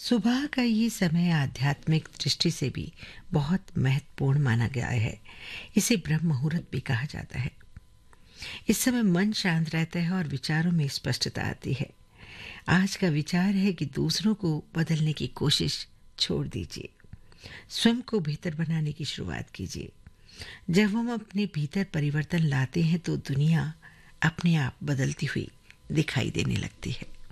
सुबह का ये समय आध्यात्मिक दृष्टि से भी बहुत महत्वपूर्ण माना गया है। इसे ब्रह्म मुहूर्त भी कहा जाता है। इस समय मन शांत रहता है और विचारों में स्पष्टता आती है। आज का विचार है कि दूसरों को बदलने की कोशिश छोड़ दीजिए। स्वयं को बेहतर बनाने की शुरुआत कीजिए। जब हम अपने भीतर परिवर्तन लाते हैं तो दुनिया अपने आप बदलती हुई दिखाई देने लगती है।